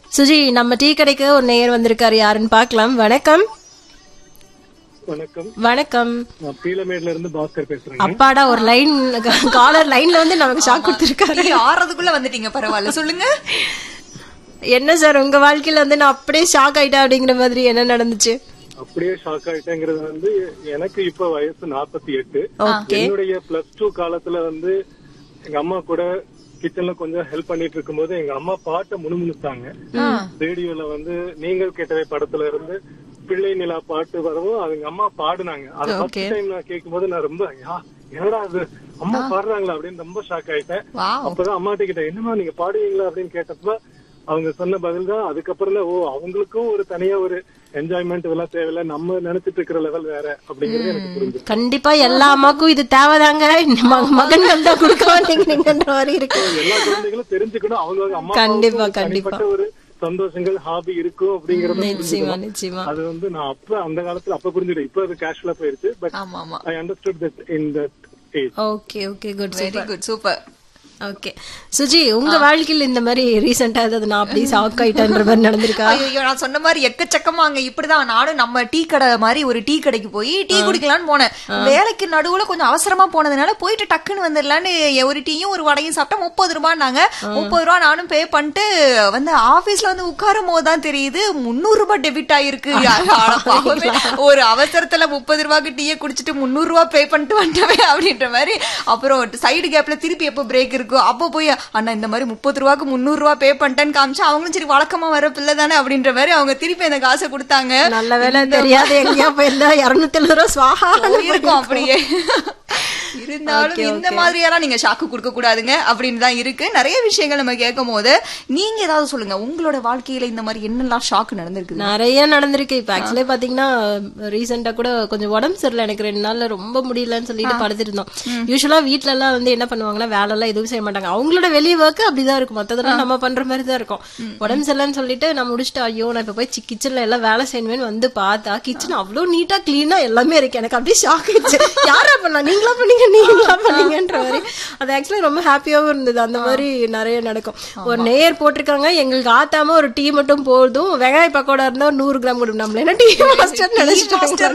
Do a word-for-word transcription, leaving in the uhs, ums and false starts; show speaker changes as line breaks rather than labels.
சுஜி, நம்ம டீ கடைக்கு ஒரு நேயர் வந்திருக்காரு, யாருன்னு பாக்கலாம். வணக்கம்.
வணக்கம்.
வணக்கம்.
பீலமேட்ல இருந்து பாஸ்கர் பேசுறேன்.
அப்பாடா, ஒரு லைன் காலர் லைன்ல வந்து நமக்கு ஷாக் கொடுத்திருக்காரு.
ஆறதுக்குள்ள வந்துட்டீங்க, பரவாயில்ல, சொல்லுங்க.
என்ன சார் உங்க வாழ்க்கையில வந்து நான் அப்படியே ஷாக் ஆயிட்டேன் அப்படிங்கிற மாதிரி என்ன நடந்துச்சு?
அப்படியே ஷாக் ஆயிட்டேங்கிறது வந்து எனக்கு இப்ப வயசு நாற்பத்தி எட்டு. என்னுடைய பிளஸ் டூ காலத்துல வந்து எங்க அம்மா கூட கிச்சன்ல கொஞ்சம் ஹெல்ப் பண்ணிட்டு இருக்கும்போது எங்க அம்மா பாட்டை முணுமுணுத்தாங்க. ரேடியோல வந்து நீங்கள் கேட்டவை படத்துல இருந்து பிள்ளை நிலா பாட்டு வரவும் அது எங்க அம்மா பாடுனாங்க. அது ஃபர்ஸ்ட் டைம் நான் கேட்கும் போது நான் ரொம்ப என்னடா அது அம்மா பாடுறாங்களா அப்படின்னு ரொம்ப ஷாக் ஆயிட்டேன். அப்பதான் அம்மாட்ட கிட்ட என்னமா நீங்க பாடுவீங்களா அப்படின்னு கேட்டப்ப அவங்க சொன்ன பதில் தான். அதுக்கப்புறம் தான் ஓ அவங்களுக்கும் ஒரு தனியா ஒரு என்ஜாய்மெண்ட் இதெல்லாம் தேவையில்ல, நம்ம நினைச்சிட்டு இருக்கிற லெவல் வேற அப்படிங்கறது எனக்கு புரிஞ்சு.
கண்டிப்பா எல்லா அம்மாக்கும் இது தேவைதாங்க, மகன்கள் தான் கொடுக்க மாட்டேங்கிறீங்கன்ற மாதிரி இருக்கு.
எல்லா குழந்தைகளும் தெரிஞ்சுக்கணும் அவங்க அம்மா
கண்டிப்பா கண்டிப்பா
ஒரு சந்தோஷங்கள் ஹாபி இருக்கும் அப்படிங்கறது.
நிச்சயமா நிச்சயமா
அது வந்து நான் அப்ப அந்த காலத்துல அப்ப புரிஞ்சுட்டேன். இப்ப அது கேஷுவலா போயிருச்சு. But I understood that in that age.
Okay okay good,
very good, super.
Okay Suji, உங்க வாழ்க்கையில இந்த மாதிரி ரீசெண்டா ஏதாவது நான் அப்படியே ஷாக் ஆயிட்டேன்ற மாதிரி நடந்திருக்கா?
ஐயோ, நான் சொன்ன மாதிரி எக்கச்சக்கமாங்க. இப்படிதான் நானும் நம்ம டீ கடை மாதிரி ஒரு டீ கடைக்கு போய் டீ குடிக்கலான்னு போனேன். வேலைக்கு நடுவுல கொஞ்சம் அவசரமா போனதுனால போயிட்டு டக்குன்னு வந்துடலான்னு ஒரு டீயும் ஒரு வடையும் சாப்பிட்டா முப்பது ரூபாய்னாங்க. முப்பது ரூபா நானும் பே பண்ணிட்டு வந்து ஆபீஸ்ல வந்து உட்காரும் போதுதான் தெரியுது முன்னூறு ரூபாய் டெபிட் ஆயிருக்கு. ஒரு அவசரத்துல முப்பது ரூபாய்க்கு டீயை குடிச்சிட்டு முன்னூறு ரூபாய் பே பண்ணிட்டு வந்துட்டவே அப்படின்ற மாதிரி. அப்புறம் சைடு கேப்ல திருப்பி எப்போ பிரேக் இருக்கு அப்போ போய் அண்ணா இந்த மாதிரி முப்பது ரூபாய்க்கு முன்னூறு ரூபாய் பே பண்ணிட்டேன்னு காமிச்சா அவங்களும் சரி வழக்கமா வர பிள்ளை தானே அப்படின்ற மாதிரி அவங்க திருப்பி அந்த காசை கொடுத்தாங்க.
நல்ல வேலை தெரியாது எங்கேயா போயிருந்தா இருநூத்தி எழுபது ரூபா சுவாகா
இருக்கும். அப்படியே இருந்தாலும் இந்த மாதிரியெல்லாம் நீங்க ஷாக்கு கொடுக்க கூடாதுங்க அப்படின்னு தான் இருக்கு. நிறைய விஷயங்கள் நம்ம கேட்கும் போது நீங்க ஏதாவது சொல்லுங்க, உங்களோட வாழ்க்கையில இந்த மாதிரி என்னெல்லாம் ஷாக்கு நடந்திருக்கு?
நிறைய நடந்திருக்கு. இப்ப ஆக்சுவலி பாத்தீங்கன்னா ரீசெண்டா கூட கொஞ்சம் உடம்பு சரியில்லை, எனக்கு ரெண்டு நாள்ல ரொம்ப முடியலன்னு சொல்லிட்டு படுத்துட்டு இருந்தோம். யூஸ்வலா வீட்டுல எல்லாம் வந்து என்ன பண்ணுவாங்கன்னா வேலை எல்லாம் எதுவும் செய்ய மாட்டாங்க, அவங்களோட வெளியே ஒர்க் அப்படிதான் இருக்கும், மத்ததெல்லாம் நம்ம பண்ற மாதிரி தான் இருக்கும். உடம்பு சரியில்லைன்னு சொல்லிட்டு நான் முடிச்சுட்டு ஐயோ நான் இப்ப போய் கிச்சன்ல எல்லாம் வேலை செய்யணும்னு வந்து பார்த்தா கிச்சன் அவ்வளவு நீட்டா கிளீனா எல்லாமே இருக்கு. எனக்கு அப்படியே ஷாக் ஆயிடுச்சு. யாரா பண்ணா, நீங்களா பண்ணீங்க நீங்களா பண்ணீங்கன்ற மாதிரி. அது ஆக்சுவலி ரொம்ப ஹாப்பியாவும் இருந்தது. அந்த மாதிரி நிறைய நடக்கும். ஒரு நேயர் போட்டிருக்காங்க, எங்களுக்கு ஆத்தாம ஒரு டீ மட்டும் போதும், வெங்காய பக்கோடா இருந்தா நூறு கிராம் கொடுக்கும். நம்மள என்ன டீ மாஸ்டர் நினைச்சிட்டாங்க.